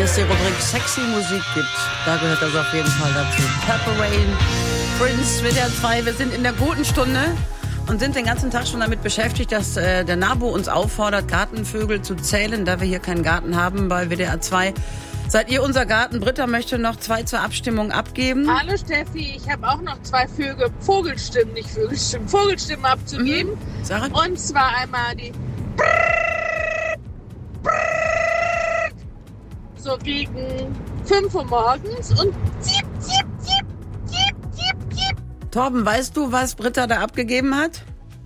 Wenn es die Rubrik Sexy Musik gibt, da gehört das auf jeden Fall dazu. Purple Rain, Prince, WDR 2, wir sind in der guten Stunde und sind den ganzen Tag schon damit beschäftigt, dass der NABU uns auffordert, Gartenvögel zu zählen, da wir hier keinen Garten haben bei WDR 2. Seid ihr unser Garten? Britta möchte noch 2 zur Abstimmung abgeben. Hallo Steffi, ich habe auch noch 2 Vogelstimmen abzugeben. Sarah? Und zwar einmal die so gegen 5 Uhr morgens und ziep, ziep, ziep, ziep, ziep, ziep. Torben, weißt du, was Britta da abgegeben hat?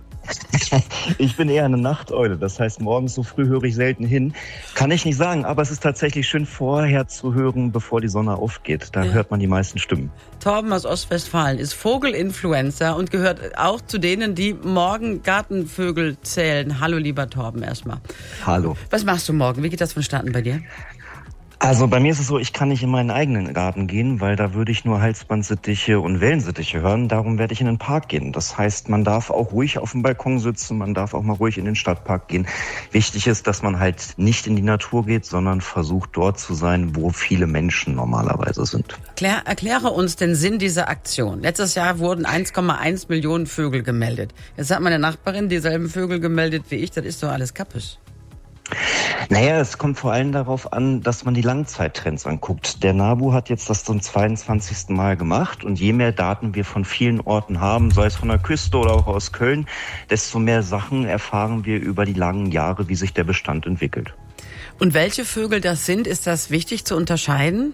Ich bin eher eine Nachteule, das heißt, morgens so früh höre ich selten hin. Kann ich nicht sagen, aber es ist tatsächlich schön vorher zu hören, bevor die Sonne aufgeht. Da hört man die meisten Stimmen. Torben aus Ostwestfalen ist Vogelinfluencer und gehört auch zu denen, die morgen Gartenvögel zählen. Hallo, lieber Torben, erstmal. Hallo. Was machst du morgen? Wie geht das vonstatten bei dir? Also bei mir ist es so, ich kann nicht in meinen eigenen Garten gehen, weil da würde ich nur Halsbandsittiche und Wellensittiche hören. Darum werde ich in den Park gehen. Das heißt, man darf auch ruhig auf dem Balkon sitzen, man darf auch mal ruhig in den Stadtpark gehen. Wichtig ist, dass man halt nicht in die Natur geht, sondern versucht dort zu sein, wo viele Menschen normalerweise sind. Erkläre uns den Sinn dieser Aktion. Letztes Jahr wurden 1,1 Millionen Vögel gemeldet. Jetzt hat meine Nachbarin dieselben Vögel gemeldet wie ich. Das ist doch alles kappes. Naja, es kommt vor allem darauf an, dass man die Langzeittrends anguckt. Der NABU hat jetzt das zum 22. Mal gemacht und je mehr Daten wir von vielen Orten haben, sei es von der Küste oder auch aus Köln, desto mehr Sachen erfahren wir über die langen Jahre, wie sich der Bestand entwickelt. Und welche Vögel das sind, ist das wichtig zu unterscheiden?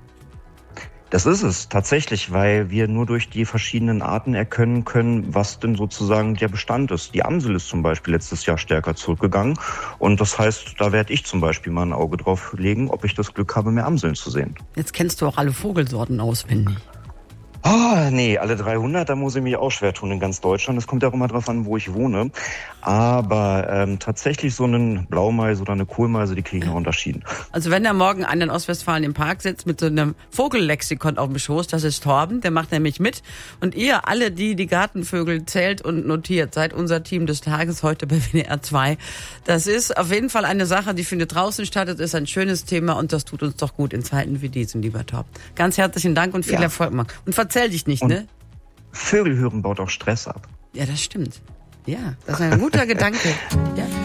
Das ist es tatsächlich, weil wir nur durch die verschiedenen Arten erkennen können, was denn sozusagen der Bestand ist. Die Amsel ist zum Beispiel letztes Jahr stärker zurückgegangen und das heißt, da werde ich zum Beispiel mal ein Auge drauf legen, ob ich das Glück habe, mehr Amseln zu sehen. Jetzt kennst du auch alle Vogelsorten auswendig. Nee, alle 300, da muss ich mich auch schwer tun in ganz Deutschland. Das kommt ja auch immer drauf an, wo ich wohne. Aber tatsächlich so einen Blaumeise oder eine Kohlmeise, die kriege ich noch unterschieden. Also wenn da morgen einer in Ostwestfalen im Park sitzt mit so einem Vogellexikon auf dem Schoß, das ist Torben, der macht nämlich mit. Und ihr alle, die Gartenvögel zählt und notiert, seid unser Team des Tages heute bei WDR 2. Das ist auf jeden Fall eine Sache, die findet draußen statt. Das ist ein schönes Thema und das tut uns doch gut in Zeiten wie diesen, lieber Torben. Ganz herzlichen Dank und viel Erfolg, Marc. Und verzähl dich nicht, ne? Vögel hören baut auch Stress ab. Ja, das stimmt. Ja, das ist ein guter Gedanke. Ja.